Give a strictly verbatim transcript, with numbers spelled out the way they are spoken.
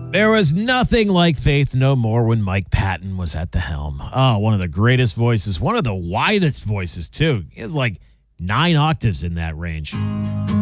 There was nothing like Faith No More when Mike Patton was at the helm. Oh, one of the greatest voices, one of the widest voices, too. He has like nine octaves in that range.